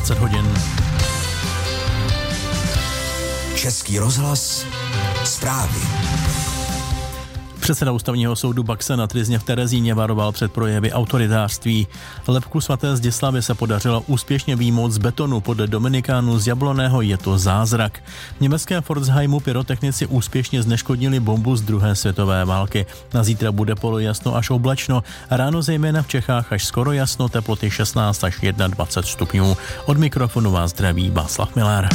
20 hodin. Český rozhlas, zprávy. Předseda ústavního soudu Baxa na Tryzně v Terezíně varoval před projevy autoritářství. Lebku svaté Zdislavy se podařilo úspěšně vyjmout z betonu. Podle Dominikánů z Jabloného je to zázrak. V německém Pforzheimu pyrotechnici úspěšně zneškodnili bombu z druhé světové války. Na zítra bude polojasno až oblačno. Ráno zejména v Čechách až skoro jasno, teploty 16 až 21 stupňů. Od mikrofonu vás zdraví Václav Miller.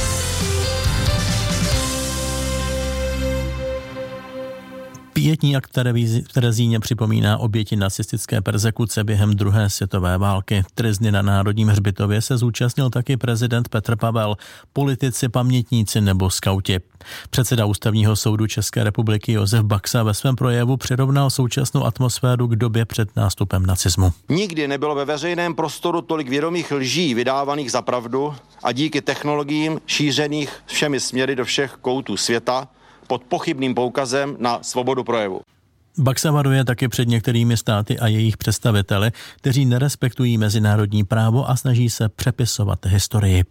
Pietní akt v Terezíně připomíná oběti nacistické perzekuce během druhé světové války. Tryzny na Národním hřbitově se zúčastnil taky prezident Petr Pavel, politici, pamětníci nebo skauti. Předseda ústavního soudu České republiky Josef Baxa ve svém projevu přirovnal současnou atmosféru k době před nástupem nacismu. Nikdy nebylo ve veřejném prostoru tolik vědomých lží vydávaných za pravdu a díky technologiím šířených všemi směry do všech koutů světa pod pochybným poukazem na svobodu projevu. Baxa varuje taky před některými státy a jejich představiteli, kteří nerespektují mezinárodní právo a snaží se přepisovat historii.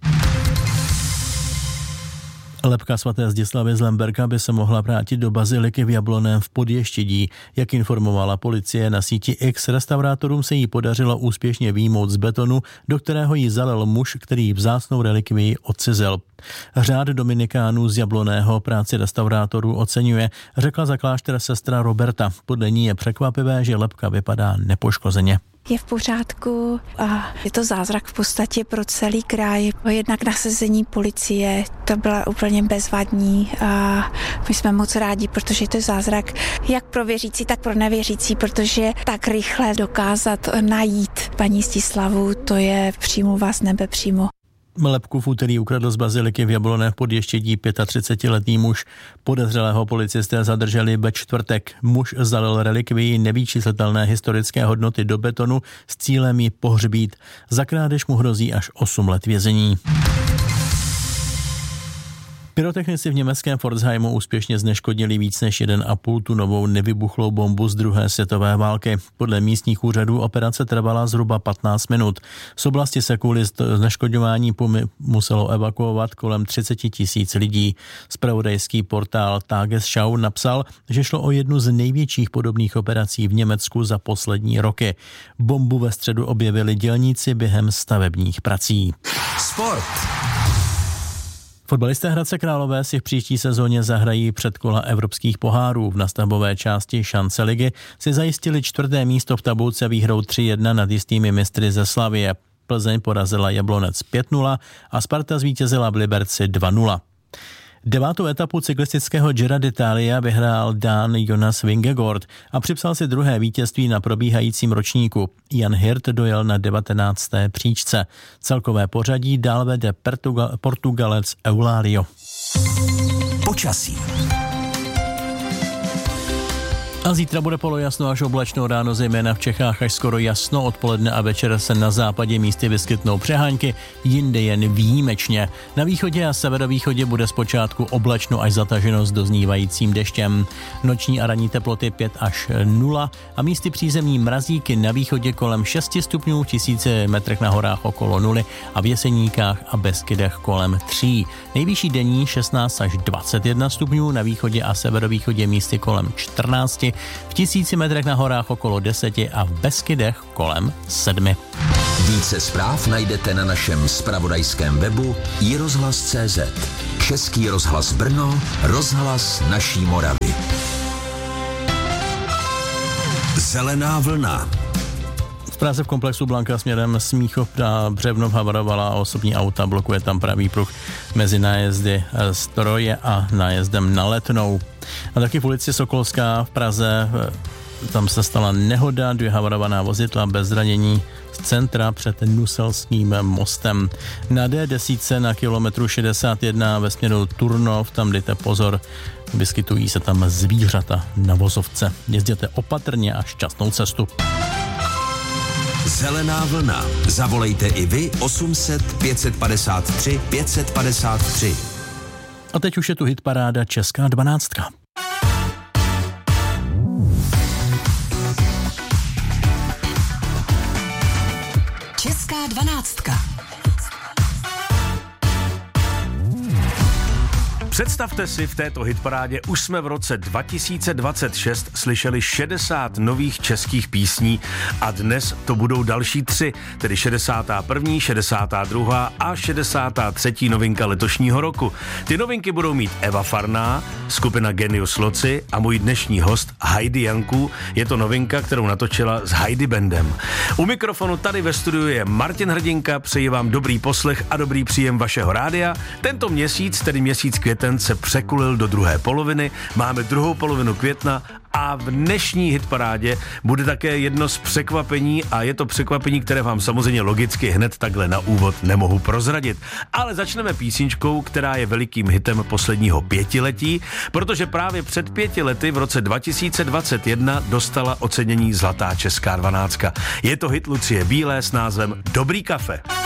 Lebka svaté Zdislavy z Lemberka by se mohla vrátit do baziliky v Jabloném v Podještědí. Jak informovala policie na síti X, restaurátorům se jí podařilo úspěšně vyjmout z betonu, do kterého ji zalil muž, který vzácnou relikvii odcizel. Řád Dominikánů z Jabloného práci restaurátorů oceňuje, řekla za klášter sestra Roberta. Podle ní je překvapivé, že lebka vypadá nepoškozeně. Je v pořádku a je to zázrak v podstatě pro celý kraj. Jednak nasazení policie, to byla úplně bezvadní a my jsme moc rádi, protože to je zázrak jak pro věřící, tak pro nevěřící, protože tak rychle dokázat najít paní Zdislavu, to je přímluva z nebe přímo. Lebku v úterý ukradl z baziliky v Jablonné v Podještědí 35letý muž. Podezřelého policisté zadrželi ve čtvrtek. Muž zalil relikvii nevyčíslitelné historické hodnoty do betonu s cílem ji pohřbít. Za krádež mu hrozí až 8 let vězení. Pyrotechnici v německém Pforzheimu úspěšně zneškodnili víc než 1,5 tunovou nevybuchlou bombu z druhé světové války. Podle místních úřadů operace trvala zhruba 15 minut. Z oblasti se kvůli zneškodňování muselo evakuovat kolem 30 000 lidí. Zpravodajský portál Tagesschau napsal, že šlo o jednu z největších podobných operací v Německu za poslední roky. Bombu ve středu objevili dělníci během stavebních prací. Sport. Fotbalisté Hradce Králové si v příští sezóně zahrají předkola evropských pohárů. V nastavbové části šance ligy si zajistili 4. místo v tabulce výhrou 3-1 nad jistými mistry ze Slavie. Plzeň porazila Jablonec 5-0 a Sparta zvítězila v Liberci 2-0. 9. etapu cyklistického Gira d'Italia vyhrál Dán Jonas Vingegaard a připsal si druhé vítězství na probíhajícím ročníku. Jan Hirt dojel na 19. příčce. Celkové pořadí dál vede Portugalec Eulario. Počasí. A zítra bude polojasno až oblačno, ráno zejména v Čechách až skoro jasno, odpoledne a večer se na západě místy vyskytnou přehánky, jinde jen výjimečně. Na východě a severovýchodě bude zpočátku oblačno až zataženo s doznívajícím deštěm. Noční a ranní teploty 5 až 0 a místy přízemní mrazíky na východě kolem 6 stupňů, 1000 metrech na horách okolo 0 a v Jeseníkách a Beskydech kolem 3. Nejvyšší denní 16 až 21 stupňů, na východě a severovýchodě místy kolem 14, v 1000 metrech na horách okolo 10 a v Beskydech kolem 7. Více zpráv najdete na našem zpravodajském webu iRozhlas.cz. Český rozhlas Brno, rozhlas naší Moravy. Zelená vlna. V Praze v komplexu Blanka směrem Smíchov a Břevnov havarovala osobní auta, blokuje tam pravý pruh mezi nájezdy Stroje a nájezdem na Letnou. A taky v ulici Sokolská v Praze, tam se stala nehoda, 2 havarovaná vozidla bez zranění z centra před Nuselským mostem. Na D10 na kilometru 61 ve směru Turnov, tam dejte pozor, vyskytují se tam zvířata na vozovce. Jezděte opatrně a šťastnou cestu. Zelená vlna. Zavolejte i vy 800 553 553. A teď už je tu hitparáda Česká 12. Česká 12. Představte si, v této hitparádě už jsme v roce 2026 slyšeli 60 nových českých písní a dnes to budou další 3, tedy 61., 62. a 63. novinka letošního roku. Ty novinky budou mít Eva Farná, skupina Genius Loci a můj dnešní host Heidi Janku. Je to novinka, kterou natočila s Heidi Bandem. U mikrofonu tady ve studiu je Martin Hrdinka, přeji vám dobrý poslech a dobrý příjem vašeho rádia. Tento měsíc, tedy měsíc květen, se překulil do druhé poloviny, máme druhou polovinu května a v dnešní hitparádě bude také jedno z překvapení a je to překvapení, které vám samozřejmě logicky hned takhle na úvod nemohu prozradit. Ale začneme písničkou, která je velikým hitem posledního 5letí, protože právě před 5 lety v roce 2021 dostala ocenění Zlatá česká 12. Je to hit Lucie Bílé s názvem Dobrý kafe.